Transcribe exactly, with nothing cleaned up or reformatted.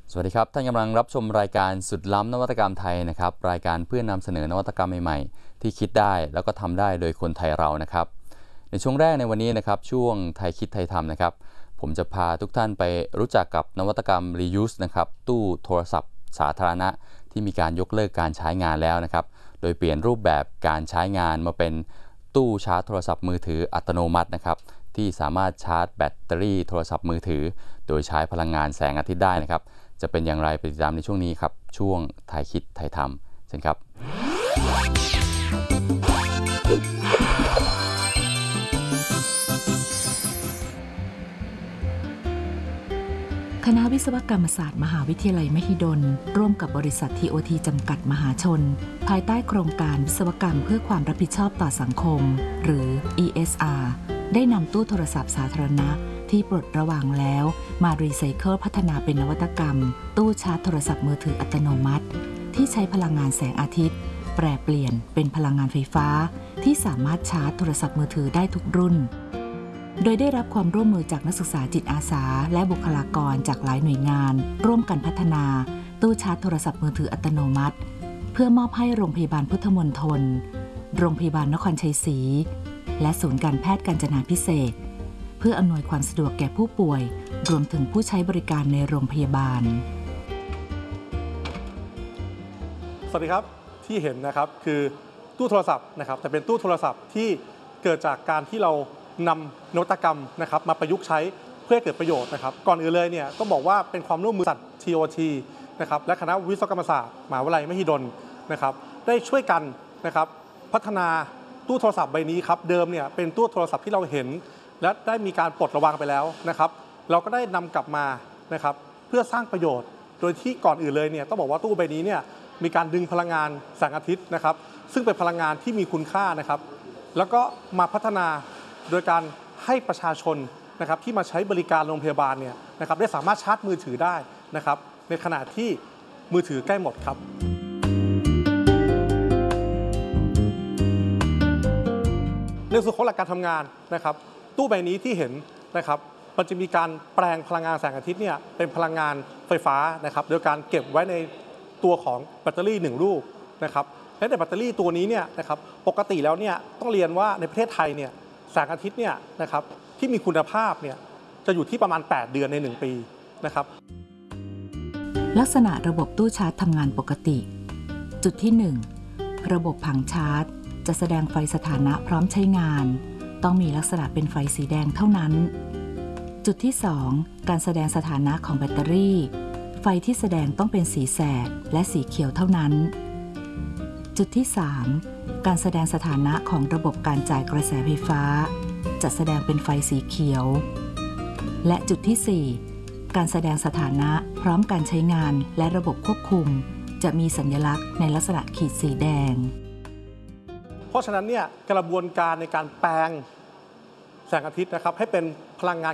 สวัสดีครับท่านกำลังรับชมรายการสุดล้ำนวัตกรรมไทยนะครับรายการเพื่อนำเสนอนวัตกรรมใหม่ๆที่คิดได้แล้วก็ทำได้โดยคนไทยเรานะครับในช่วงแรกในวันนี้นะครับช่วงไทยคิดไทยทำนะครับผมจะพาทุกท่านไปรู้จักกับนวัตกรรม reuse นะครับตู้โทรศัพท์สาธารณะที่มีการยกเลิกการใช้งานแล้วนะครับโดยเปลี่ยนรูปแบบการใช้งานมาเป็นตู้ชาร์จโทรศัพท์มือถืออัตโนมัตินะครับที่สามารถชาร์จแบตเตอรี่โทรศัพท์มือถือโดยใช้พลังงานแสงอาทิตย์ได้นะครับจะเป็นอย่างไรไปติดตามในช่วงนี้ครับช่วงไทยคิดไทยทำเช่นครับคณะวิศวกรรมศาสตร์มหาวิทยาลัยมหิดลร่วมกับบริษัท ที โอ ที จำกัดมหาชนภายใต้โครงการวิศวกรรมเพื่อความรับผิดชอบต่อสังคมหรือ อี เอส อาร์ ได้นำตู้โทรศัพท์สาธารณะที่ปลดระวางแล้วมารีไซเคิลพัฒนาเป็นนวัตกรรมตู้ชาร์จโทรศัพท์มือถืออัตโนมัติที่ใช้พลังงานแสงอาทิตย์แปรเปลี่ยนเป็นพลังงานไฟฟ้าที่สามารถชาร์จโทรศัพท์มือถือได้ทุกรุ่นโดยได้รับความร่วมมือจากนักศึกษาจิตอาสาและบุคลากรจากหลายหน่วยงานร่วมกันพัฒนาตู้ชาร์จโทรศัพท์มือถืออัตโนมัติเพื่อมอบให้โรงพยาบาลพุทธมณฑลโรงพยาบาลนครชัยศรีและศูนย์การแพทย์กาญจนาภิเษกเพื่ออำนวยความสะดวกแก่ผู้ป่วยรวมถึงผู้ใช้บริการในโรงพยาบาลสวัสดีครับที่เห็นนะครับคือตู้โทรศัพท์นะครับแต่เป็นตู้โทรศัพท์ที่เกิดจากการที่เรานำนวัตกรรมนะครับมาประยุกต์ใช้เพื่อให้เกิดประโยชน์นะครับก่อนอื่นเลยเนี่ยต้องบอกว่าเป็นความร่วมมือจาก ที โอ ที นะครับและคณะวิศวกรรมศาสตร์มหาวิทยาลัยมหิดลนะครับได้ช่วยกันนะครับพัฒนาตู้โทรศัพท์ใบนี้ครับเดิมเนี่ยเป็นตู้โทรศัพท์ที่เราเห็นและได้มีการปลดระวางไปแล้วนะครับเราก็ได้นำกลับมานะครับเพื่อสร้างประโยชน์โดยที่ก่อนอื่นเลยเนี่ยต้องบอกว่าตู้ใบนี้เนี่ยมีการดึงพลังงานแสงอาทิตย์นะครับซึ่งเป็นพลังงานที่มีคุณค่านะครับแล้วก็มาพัฒนาโดยการให้ประชาชนนะครับที่มาใช้บริการโรงพยาบาลเนี่ยนะครับได้สามารถชาร์จมือถือได้นะครับในขณะที่มือถือใกล้หมดครับในส่วนของหลักการทำงานนะครับตู้ใบนี้ที่เห็นนะครับมันจะมีการแปลงพลังงานแสงอาทิตย์เนี่ยเป็นพลังงานไฟฟ้านะครับโดยการเก็บไว้ในตัวของแบตเตอรี่หนึ่งลูกนะครับและในแบตเตอรี่ตัวนี้เนี่ยนะครับปกติแล้วเนี่ยต้องเรียนว่าในประเทศไทยเนี่ยแสงอาทิตย์เนี่ยนะครับที่มีคุณภาพเนี่ยจะอยู่ที่ประมาณแปดเดือนในหนึ่งปีนะครับลักษณะระบบตู้ชาร์จทำงานปกติจุดที่หนึ่งระบบผังชาร์จจะแสดงไฟสถานะพร้อมใช้งานต้องมีลักษณะเป็นไฟสีแดงเท่านั้นจุดที่สองการแสดงสถานะของแบตเตอรี่ไฟที่แสดงต้องเป็นสีแสดและสีเขียวเท่านั้นจุดที่สามการแสดงสถานะของระบบการจ่ายกระแสไฟฟ้าจะแสดงเป็นไฟสีเขียวและจุดที่สี่การแสดงสถานะพร้อมการใช้งานและระบบควบคุมจะมีสัญลักษณ์ในลักษณะขีดสีแดงเพราะฉะนั้นเนี่ยกระบวนการในการแปลงแสงอาทิตย์นะครับให้เป็นพลังงาน